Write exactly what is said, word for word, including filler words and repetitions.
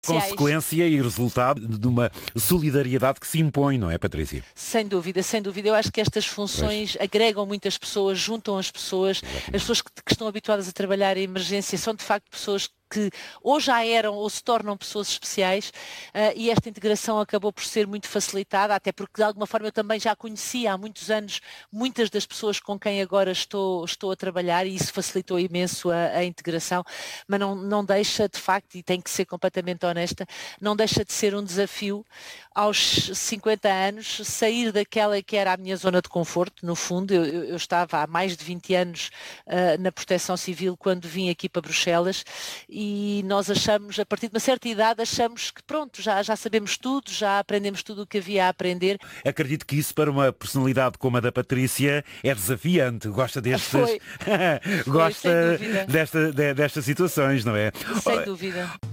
Consequência e resultado de uma solidariedade que se impõe, não é, Patrícia? Sem dúvida, sem dúvida. Eu acho que estas funções pois. agregam muitas pessoas, juntam as pessoas. Exatamente. As pessoas que, que estão habituadas a trabalhar em emergência são de facto pessoas que ou já eram ou se tornam pessoas especiais uh, e esta integração acabou por ser muito facilitada, até porque de alguma forma eu também já conhecia há muitos anos muitas das pessoas com quem agora estou, estou a trabalhar e isso facilitou imenso a, a integração, mas não, não deixa de facto, e tenho que ser completamente honesta, não deixa de ser um desafio aos cinquenta anos sair daquela que era a minha zona de conforto, no fundo. Eu, eu estava há mais de vinte anos uh, na Proteção Civil quando vim aqui para Bruxelas e nós achamos, a partir de uma certa idade, achamos que pronto, já, já sabemos tudo, já aprendemos tudo o que havia a aprender. Acredito que isso para uma personalidade como a da Patrícia é desafiante, gosta destes, Foi. gosta Foi, sem dúvida. desta, de, destas situações, não é? Sem dúvida.